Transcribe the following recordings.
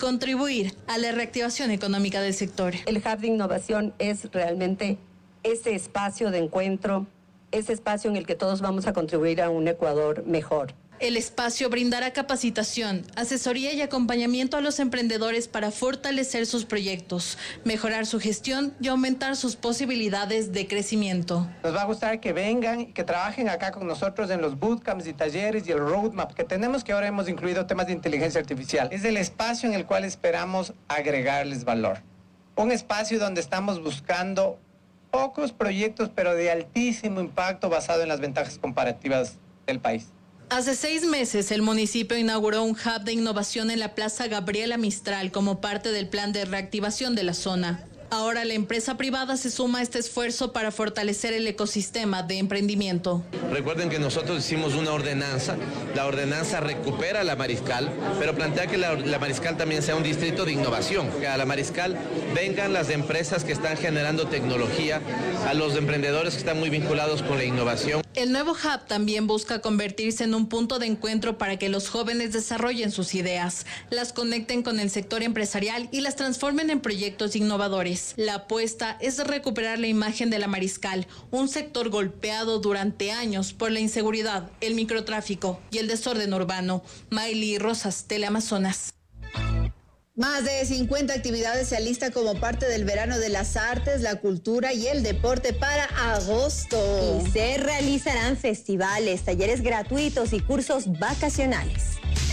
contribuir a la reactivación económica del sector. El Hub de Innovación es realmente ese espacio de encuentro, ese espacio en el que todos vamos a contribuir a un Ecuador mejor. El espacio brindará capacitación, asesoría y acompañamiento a los emprendedores para fortalecer sus proyectos, mejorar su gestión y aumentar sus posibilidades de crecimiento. Nos va a gustar que vengan y que trabajen acá con nosotros en los bootcamps y talleres y el roadmap que tenemos, que ahora hemos incluido temas de inteligencia artificial. Es el espacio en el cual esperamos agregarles valor. Un espacio donde estamos buscando pocos proyectos, pero de altísimo impacto basado en las ventajas comparativas del país. Hace 6 meses, el municipio inauguró un hub de innovación en la Plaza Gabriela Mistral como parte del plan de reactivación de la zona. Ahora la empresa privada se suma a este esfuerzo para fortalecer el ecosistema de emprendimiento. Recuerden que nosotros hicimos una ordenanza, la ordenanza recupera la Mariscal, pero plantea que la Mariscal también sea un distrito de innovación, que a la Mariscal vengan las empresas que están generando tecnología, a los emprendedores que están muy vinculados con la innovación. El nuevo hub también busca convertirse en un punto de encuentro para que los jóvenes desarrollen sus ideas, las conecten con el sector empresarial y las transformen en proyectos innovadores. La apuesta es recuperar la imagen de la Mariscal, un sector golpeado durante años por la inseguridad, el microtráfico y el desorden urbano. Maily Rosas, Teleamazonas. Más de 50 actividades se alistan como parte del verano de las artes, la cultura y el deporte para agosto. Y se realizarán festivales, talleres gratuitos y cursos vacacionales.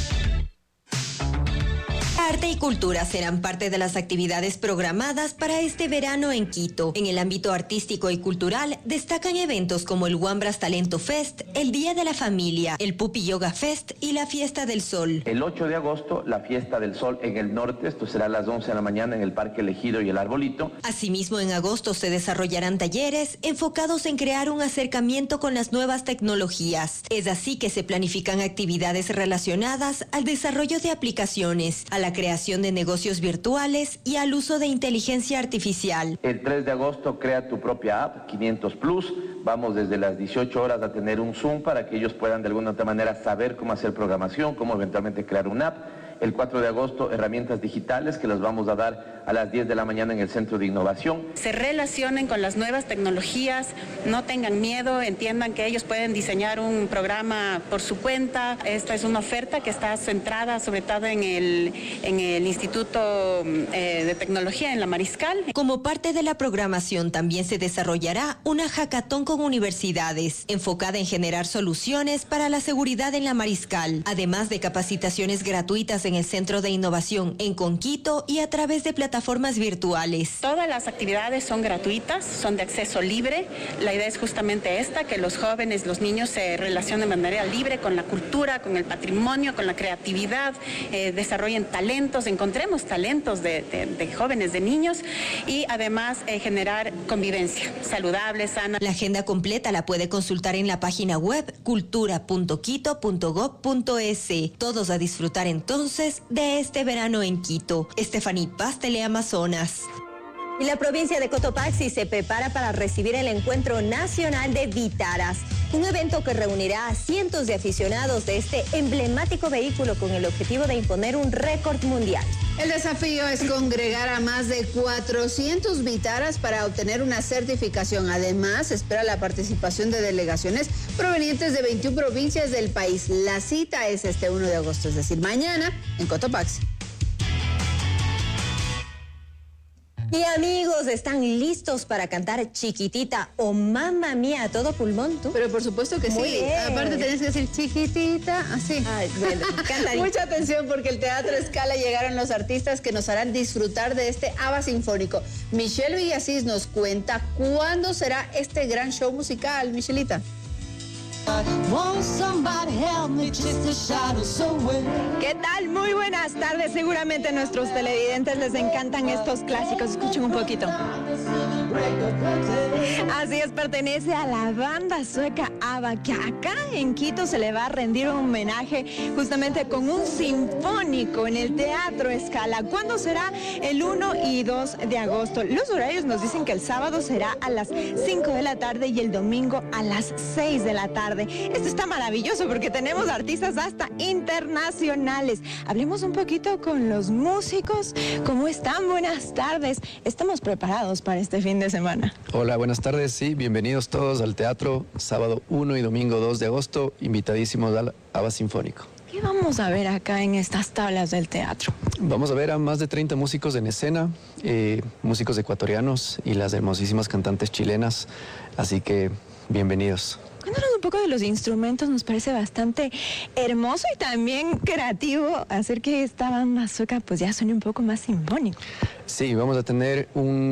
Arte y cultura serán parte de las actividades programadas para este verano en Quito. En el ámbito artístico y cultural destacan eventos como el Wambras Talento Fest, el Día de la Familia, el Pupi Yoga Fest y la Fiesta del Sol. El 8 de agosto, la Fiesta del Sol en el norte, esto será a las 11 de la mañana en el Parque El Ejido y el Arbolito. Asimismo, en agosto se desarrollarán talleres enfocados en crear un acercamiento con las nuevas tecnologías. Es así que se planifican actividades relacionadas al desarrollo de aplicaciones, a la creación de negocios virtuales y al uso de inteligencia artificial. El 3 de agosto crea tu propia app, 500 Plus. Vamos desde las 18 horas a tener un Zoom para que ellos puedan de alguna otra manera saber cómo hacer programación, cómo eventualmente crear una app. El 4 de agosto, herramientas digitales que las vamos a dar a las 10 de la mañana en el Centro de Innovación. Se relacionen con las nuevas tecnologías, no tengan miedo, entiendan que ellos pueden diseñar un programa por su cuenta. Esta es una oferta que está centrada sobre todo en el Instituto de Tecnología en la Mariscal. Como parte de la programación también se desarrollará una hackathon con universidades, enfocada en generar soluciones para la seguridad en la Mariscal, además de capacitaciones gratuitas en el Centro de Innovación en Conquito y a través de plataformas virtuales. Todas las actividades son gratuitas, son de acceso libre. La idea es justamente esta, que los jóvenes, los niños se relacionen de manera libre con la cultura, con el patrimonio, con la creatividad, desarrollen talentos, encontremos talentos de jóvenes, de niños y además generar convivencia saludable, sana. La agenda completa la puede consultar en la página web cultura.quito.gov.es. Todos a disfrutar entonces de este verano en Quito. Estefaní Paz, Teleamazonas. Y la provincia de Cotopaxi se prepara para recibir el Encuentro Nacional de Vitaras, un evento que reunirá a cientos de aficionados de este emblemático vehículo con el objetivo de imponer un récord mundial. El desafío es congregar a más de 400 Vitaras para obtener una certificación. Además, se espera la participación de delegaciones provenientes de 21 provincias del país. La cita es este 1 de agosto, es decir, mañana, en Cotopaxi. Y amigos, ¿están listos para cantar Chiquitita o Mamma Mía a todo pulmón? ¿Tú? Pero por supuesto que Muy sí. bien. Aparte tenés que decir chiquitita, así. Ay, bueno, canta. Mucha atención porque el Teatro Scala llegaron los artistas que nos harán disfrutar de este ABBA sinfónico. Michelle Villasís nos cuenta cuándo será este gran show musical, Michelita. ¿Qué tal? Muy buenas tardes. Seguramente a nuestros televidentes les encantan estos clásicos. Escuchen un poquito. Así es, pertenece a la banda sueca ABBA, que acá en Quito se le va a rendir un homenaje justamente con un sinfónico en el Teatro Scala. ¿Cuándo será? El 1 y 2 de agosto. Los horarios nos dicen que el sábado será a las 5 de la tarde y el domingo a las 6 de la tarde. esto está maravilloso porque tenemos artistas hasta internacionales. Hablemos un poquito con los músicos. ¿Cómo están? Buenas tardes. Estamos preparados para este fin de semana. Hola, buenas tardes. Sí, bienvenidos todos al teatro, sábado 1 y domingo 2 de agosto, invitadísimos al ABBA Sinfónico. ¿Qué vamos a ver acá en estas tablas del teatro? Vamos a ver a más de 30 músicos en escena, músicos ecuatorianos y las hermosísimas cantantes chilenas, así que bienvenidos. Cuéntanos un poco de los instrumentos, nos parece bastante hermoso y también creativo hacer que esta banda sueca pues ya suene un poco más sinfónico. Sí, vamos a tener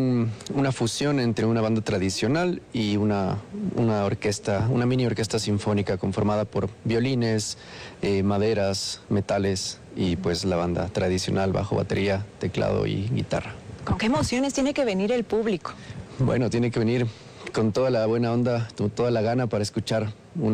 una fusión entre una banda tradicional y una orquesta, una mini orquesta sinfónica conformada por violines, maderas, metales y pues la banda tradicional, bajo, batería, teclado y guitarra. ¿Con qué emociones tiene que venir el público? Bueno, tiene que venir con toda la buena onda, con toda la gana para escuchar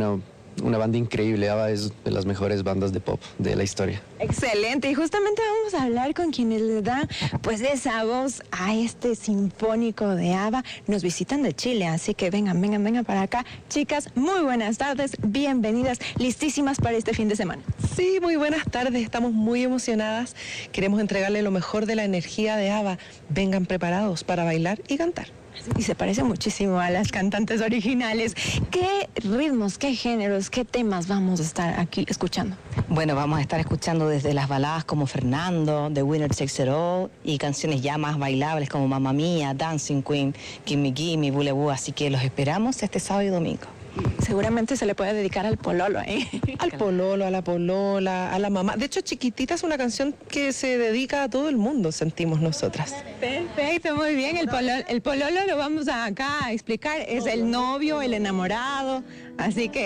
una banda increíble. ABBA es de las mejores bandas de pop de la historia. Excelente, y justamente vamos a hablar con quienes le dan pues esa voz a este sinfónico de ABBA. Nos visitan de Chile, así que vengan para acá. Chicas, muy buenas tardes, bienvenidas, listísimas para este fin de semana. Sí, muy buenas tardes, estamos muy emocionadas. Queremos entregarle lo mejor de la energía de ABBA. Vengan preparados para bailar y cantar. Y se parece muchísimo a las cantantes originales. ¿Qué ritmos, qué géneros, qué temas vamos a estar aquí escuchando? Bueno, vamos a estar escuchando desde las baladas como Fernando, The Winner Takes It All, y canciones ya más bailables como Mamma Mía, Dancing Queen, Gimme Gimme, Bulebú, así que los esperamos este sábado y domingo. Seguramente se le puede dedicar al pololo, ¿eh? Al pololo, a la polola, a la mamá. De hecho, Chiquitita es una canción que se dedica a todo el mundo, sentimos nosotras. Perfecto, muy bien. El pololo lo vamos a acá a explicar. Es el novio, el enamorado. Así que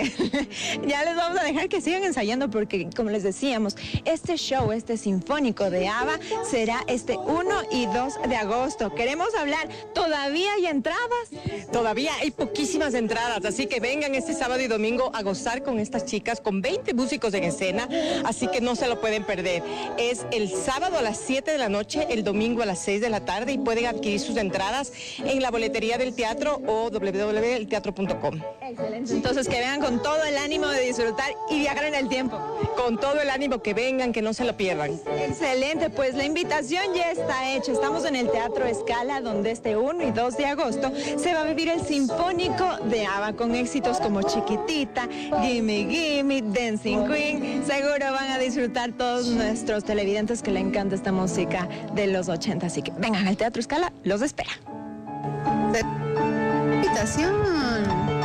ya les vamos a dejar que sigan ensayando porque, como les decíamos, este show, este sinfónico de ABBA, será este 1 y 2 de agosto. Queremos hablar, ¿todavía hay entradas? Todavía hay poquísimas entradas, así que vengan este sábado y domingo a gozar con estas chicas, con 20 músicos en escena, así que no se lo pueden perder. Es el sábado a las 7 de la noche, el domingo a las 6 de la tarde y pueden adquirir sus entradas en la boletería del teatro o www.elteatro.com. Excelente. Entonces que vengan con todo el ánimo de disfrutar y viajar en el tiempo. Con todo el ánimo, que vengan, que no se lo pierdan. Excelente, pues la invitación ya está hecha. Estamos en el Teatro Scala, donde este 1 y 2 de agosto se va a vivir el Sinfónico de ABBA con éxitos como Chiquitita, Gimme Gimme, Dancing Queen. Seguro van a disfrutar todos nuestros televidentes que le encanta esta música de los 80. Así que vengan al Teatro Scala, los espera. Invitación.